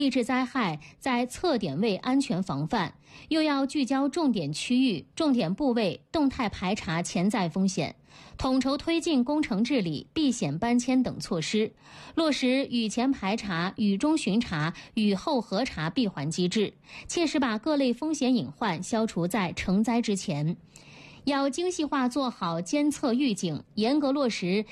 地质灾害在测点位安全防范，又要聚焦重点区域、重点部位，动态排查潜在风险，统筹推进工程治理、避险搬迁等措施，落实雨前排查、雨中巡查、雨后核查闭环机制，切实把各类风险隐患消除在成灾之前。要精细化做好监测预警，严格落实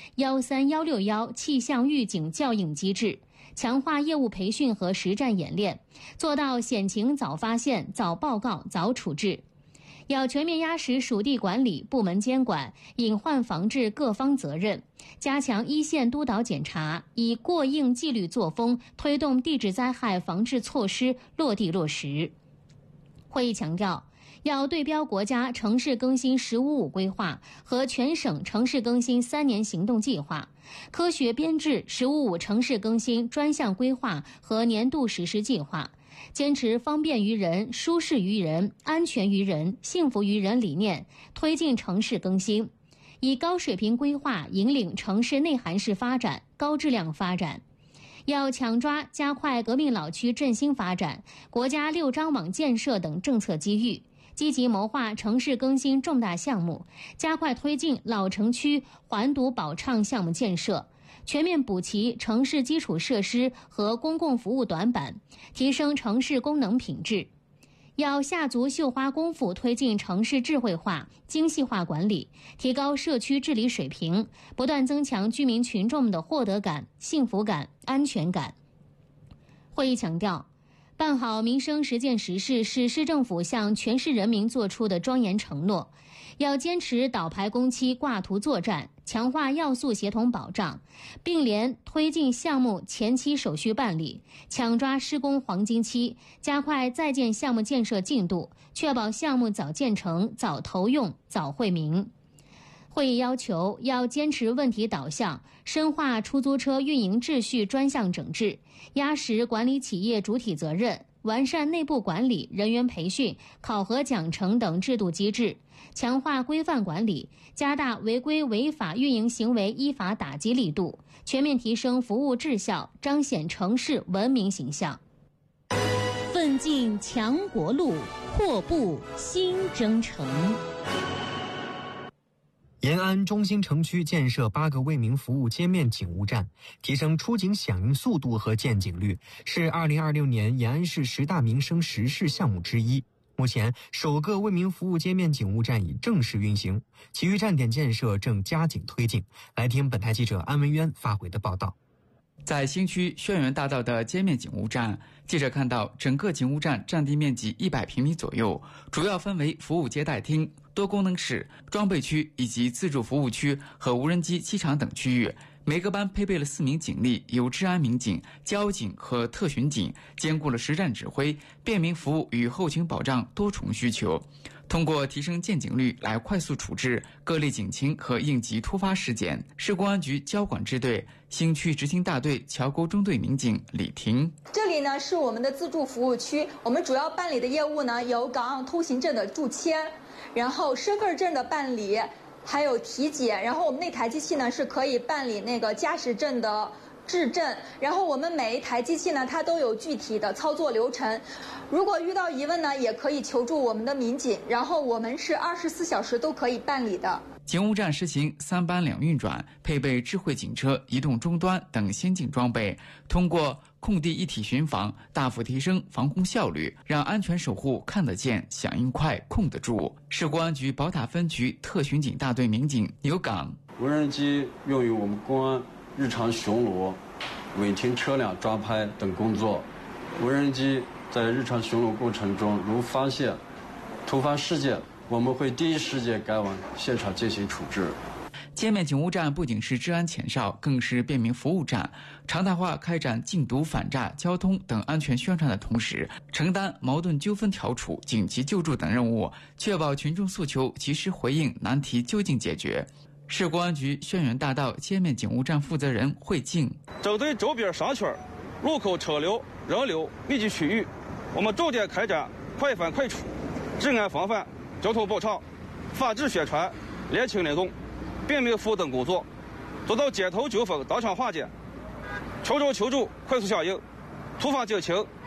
13161气象预警校应机制，强化业务培训和实战演练，做到险情早发现、早报告、早处置。要全面压实属地管理、部门监管、隐患防治各方责任，加强一线督导检查，以过硬纪律作风推动地质灾害防治措施落地落实。会议强调，要对标国家城市更新“十五五”规划和全省城市更新3年行动计划，科学编制“十五五”城市更新专项规划和年度实施计划，坚持方便于人、舒适于人、安全于人、幸福于人理念，推进城市更新，以高水平规划引领城市内涵式发展、高质量发展。要抢抓加快革命老区振兴发展、国家6张网建设等政策机遇，积极谋划城市更新重大项目，加快推进老城区环堵保畅项目建设，全面补齐城市基础设施和公共服务短板，提升城市功能品质。要下足绣花功夫推进城市智慧化、精细化管理，提高社区治理水平，不断增强居民群众的获得感、幸福感、安全感。会议强调，办好民生实践实事是市政府向全市人民作出的庄严承诺，要坚持倒排工期、挂图作战，强化要素协同保障，并联推进项目前期手续办理，抢抓施工黄金期，加快在建项目建设进度，确保项目早建成、早投用、早惠民。会议要求要坚持问题导向，深化出租车运营秩序专项整治，压实管理企业主体责任，完善内部管理、人员培训、考核奖惩等制度机制，强化规范管理，加大违规违法运营行为依法打击力度，全面提升服务质效，彰显城市文明形象。奋进强国路，阔步新征程。 延安中心城区建设8个为民服务街面警务站，提升出警响应速度和见警率，是2026年延安市10大民生实事项目之一。目前，首个为民服务街面警务站已正式运行，其余站点建设正加紧推进。来听本台记者安文渊发回的报道。 在新区轩辕大道的街面警务站，记者看到整个警务站占地面积100平米左右，主要分为服务接待厅、多功能室、装备区以及自助服务区和无人机机场等区域。每个班配备了4名警力，有治安民警、交警和特巡警，兼顾了实战指挥、便民服务与后勤保障多重需求。通过提升见警率来快速处置各类警情和应急突发事件。市公安局交管支队新区执勤大队桥沟中队民警李婷： 这里呢是我们的自助服务区，我们主要办理的业务呢有港澳通行证的注签，然后身份证的办理，还有体检，然后我们那台机器呢是可以办理那个驾驶证的质证，然后我们每一台机器呢它都有具体的操作流程，如果遇到疑问呢也可以求助我们的民警，然后我们是24小时都可以办理的。 警务站实行3班2运转，配备智慧警车、移动终端等先进装备，通过空地一体巡防，大幅提升防控效率，让安全守护看得见、响应快、控得住。市公安局宝塔分局特巡警大队民警牛岗： 无人机用于我们公安日常巡逻、违停车辆抓拍等工作。无人机在日常巡逻过程中，如发现突发事件，我们会第一时间赶往现场进行处置。 街面警务站不仅是治安前哨，更是便民服务站，常态化开展禁毒、反诈、交通等安全宣传的同时，承担矛盾纠纷调处、紧急救助等任务，确保群众诉求及时回应，难题就近解决。市公安局轩辕大道街面警务站负责人惠静： 针对周边商圈、路口车流、人流密集区域，我们重点开展快犯快处、治安防范、交通保障、法治宣传、联勤联动、便民服务等工作，做到街头纠纷当场化解，群众求助快速响应，突发警情